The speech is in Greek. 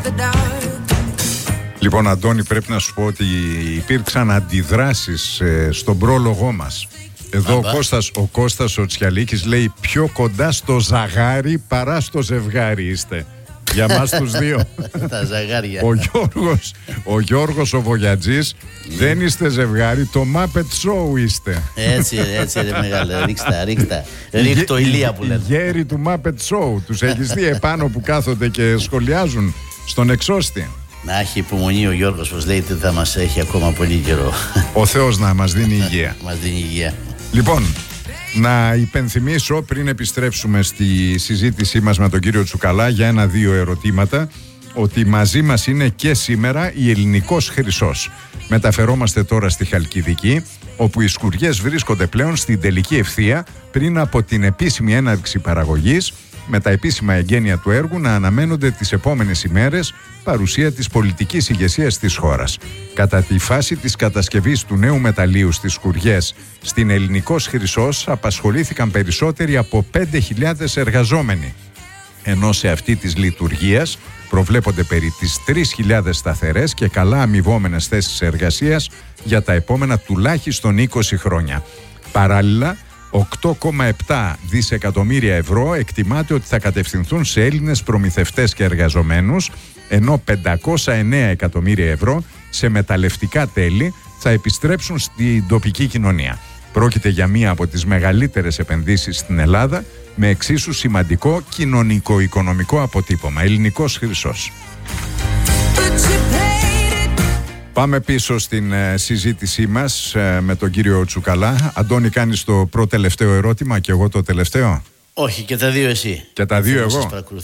Λοιπόν, Αντώνη, πρέπει να σου πω ότι υπήρξαν αντιδράσεις στον πρόλογό μας. Εδώ ο Κώστας ο Τσιαλίκης λέει πιο κοντά στο ζαγάρι παρά στο ζευγάρι είστε. Για μας τους δύο. Τα ζαγάρια. Ο Γιώργος ο Βογιατζής δεν είστε ζευγάρι, το Muppet Show είστε. Έτσι ρε μεγάλε, ρίξτα. Ρίχτω ηλία που λένε. Οι γέροι του Muppet Show, τους έχεις δει επάνω που κάθονται και σχολιάζουν στον εξώστη. Να έχει υπομονή ο Γιώργος, πως λέει ότι θα μας έχει ακόμα πολύ καιρό. Ο Θεός να μας δίνει υγεία. Μας δίνει υγεία. Λοιπόν, να υπενθυμίσω πριν επιστρέψουμε στη συζήτησή μας με τον κύριο Τσουκαλά για 1-2 ερωτήματα, ότι μαζί μας είναι και σήμερα η Ελληνικός Χρυσός. Μεταφερόμαστε τώρα στη Χαλκιδική, όπου οι σκουριές βρίσκονται πλέον στην τελική ευθεία πριν από την επίσημη έναρξη παραγωγής, με τα επίσημα εγγένεια του έργου να αναμένονται τις επόμενες ημέρες παρουσία της πολιτικής ηγεσίας της χώρας. Κατά τη φάση της κατασκευής του νέου μεταλλείου στις σκουριές στην Ελληνικός Χρυσός απασχολήθηκαν περισσότεροι από 5.000 εργαζόμενοι, ενώ σε αυτή της λειτουργίας προβλέπονται περί τις 3.000 σταθερές και καλά αμοιβόμενες θέσεις εργασίας για τα επόμενα τουλάχιστον 20 χρόνια. Παράλληλα, 8,7 δισεκατομμύρια ευρώ εκτιμάται ότι θα κατευθυνθούν σε Έλληνες προμηθευτές και εργαζομένους, ενώ 509 εκατομμύρια ευρώ σε μεταλλευτικά τέλη θα επιστρέψουν στην τοπική κοινωνία. Πρόκειται για μία από τις μεγαλύτερες επενδύσεις στην Ελλάδα, με εξίσου σημαντικό κοινωνικο-οικονομικό αποτύπωμα. Ελληνικός Χρυσός. Πάμε πίσω στην συζήτησή μας με τον κύριο Τσουκαλά. Αντώνη, κάνεις το πρώτο τελευταίο ερώτημα και εγώ το τελευταίο. Όχι, και τα δύο εσύ. Και τα δύο εγώ.